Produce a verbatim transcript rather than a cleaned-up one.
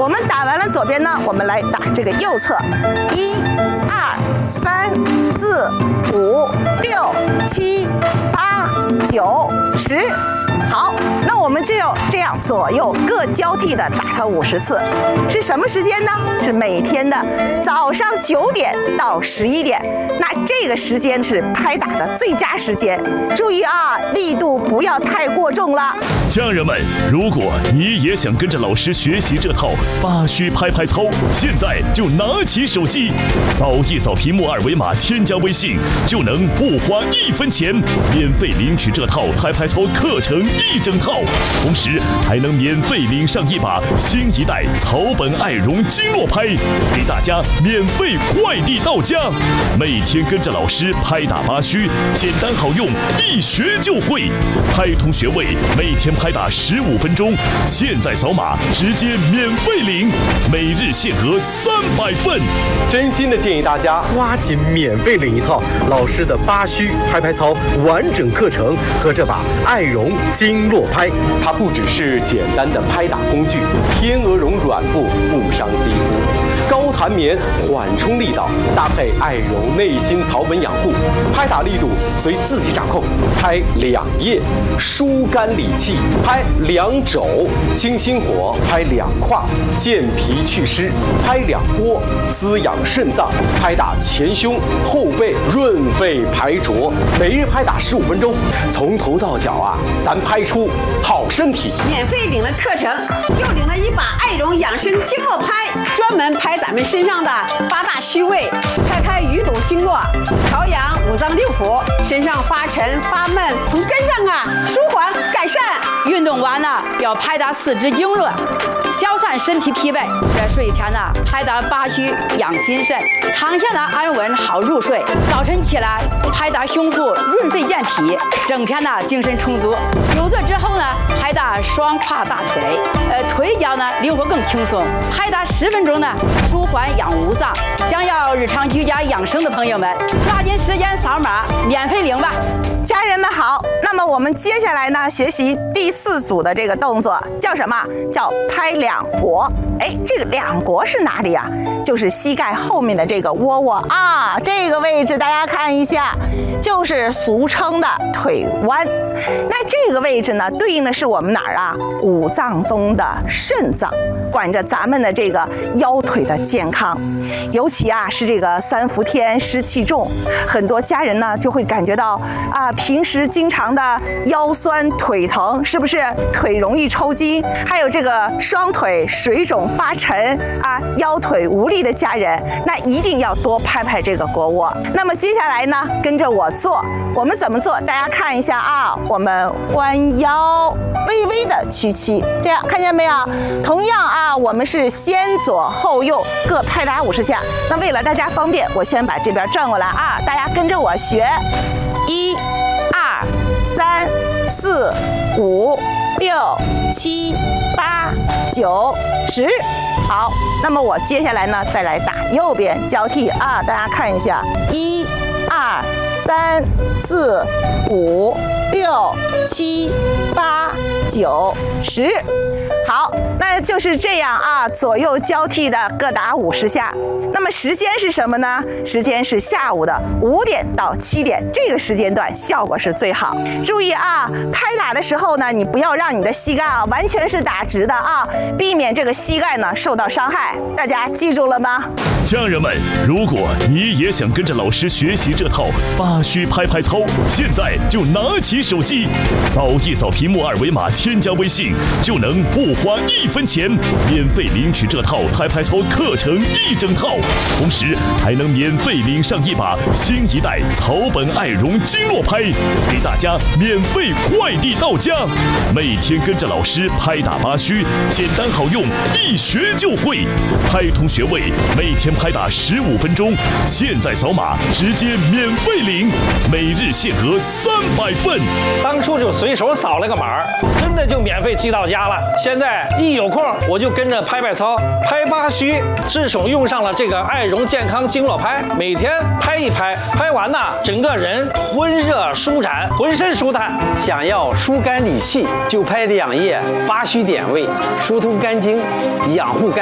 我们打完了左边呢，我们来打这个右侧，一、二、三、四、五、六、七、八、九、十。好，那我们就要这样左右各交替的打它五十次，是什么时间呢？是每天的早上九点到十一点。那这个时间是拍打的最佳时间，注意啊，力度不要太过重了。 家人们，如果你也想跟着老师学习这套八虚拍拍操，现在就拿起手机，扫一扫屏幕二维码，添加微信，就能不花一分钱，免费领取这套拍拍操课程一整套，同时还能免费领上一把新一代草本爱绒经络拍，给大家免费快递到家。每天跟着老师拍打八虚，简单好用，一学就会。拍通穴位，每天拍打十五分钟，现在扫码直接免费领，每日限额三百份。 真心的建议大家抓紧免费领一套老师的八虚拍拍操完整课程和这把爱绒经络拍。它不只是简单的拍打工具，天鹅绒软布不伤肌肤，高弹棉缓冲力道，搭配爱绒内心草本养护，拍打力度随自己掌控。拍两腋，疏肝理气；拍两肘，清心火；拍两胯，健脾祛湿；拍两波，滋养肾脏；拍打前胸、后背，润肺排浊。每日拍打十五分钟，从头到脚啊，咱拍出好身体。 免费领了课程，又领了一把爱绒养生经络拍，专门拍咱们身上的八大虚位，拍开鱼肚经络，调养五脏六腑，身上发沉发闷，从根上啊舒缓改善。 运动完了要拍打四肢经络，消散身体疲惫。在睡前呢，拍打八虚养心肾，躺下呢安稳好入睡。早晨起来拍打胸腹润肺健脾，整天呢精神充足。久坐之后呢，拍打双胯大腿，呃腿脚呢灵活更轻松。拍打十分钟呢，舒缓养五脏。想要日常居家养生的朋友们，抓紧时间扫码免费领吧。 家人们好，那么我们接下来呢，学习第四组的这个动作叫什么？叫拍两国。哎，这个两国是哪里呀？就是膝盖后面的这个窝窝啊，这个位置大家看一下，就是俗称的腿弯。那这个位置呢，对应的是我们哪儿啊？五脏中的肾脏，管着咱们的这个腰腿的健康。尤其啊，是这个三伏天湿气重，很多家人呢就会感觉到啊，平时经常的腰酸腿疼，是不是腿容易抽筋？还有这个双腿水肿发沉啊，腰腿无力的家人，那一定要多拍拍这个腘窝。那么接下来呢，跟着我做，我们怎么做？大家看一下啊，我们弯腰，微微的屈膝，这样看见没有？同样啊，我们是先左后右各拍打五十下。那为了大家方便，我先把这边转过来啊，大家跟着我学，一、二、三、四、五、六、七、八、九、十。好，那么我接下来呢，再来打右边交替啊，大家看一下，一、二、三、四、五、六、七、八、九、十。好，那就是这样啊，左右交替的各打五十下。那么时间是什么呢？时间是下午的五点到七点，这个时间段效果是最好。注意啊，拍打的时候呢，你不要让你的膝盖啊完全是打直的啊，避免这个膝盖呢受到伤害。大家记住了吗？ 家人们，如果你也想跟着老师学习这套八虚拍拍操，现在就拿起手机，扫一扫屏幕二维码，添加微信，就能不花一分钱，免费领取这套拍拍操课程一整套，同时还能免费领上一把新一代草本爱绒经络拍，给大家免费快递到家。每天跟着老师拍打八虚，简单好用，一学就会。拍通穴位，每天拍打十五分钟，现在扫码直接免费领，每日限额三百份。 当初就随手扫了个码，真的就免费寄到家了。现在一有空我就跟着拍拍操，拍八虚，自从用上了这个爱绒健康经络拍，每天拍一拍，拍完呢，整个人温热舒展，浑身舒坦。 想要疏肝理气，就拍两腋八虚点位，疏通肝经，养护肝。